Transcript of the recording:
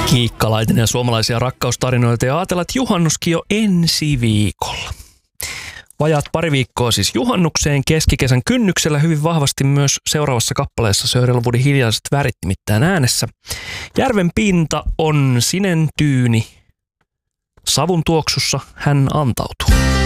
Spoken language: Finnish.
Miikka Laitinen ja suomalaisia rakkaustarinoita ja ajatellaan, että juhannuskin jo ensi viikolla. Vajaat pari viikkoa siis juhannukseen, keskikesän kynnyksellä hyvin vahvasti myös seuraavassa kappaleessa Sir Elwoodin Hiljaiset värit nimittäin äänessä. Järven pinta on sinen tyyni, savun tuoksussa hän antautuu.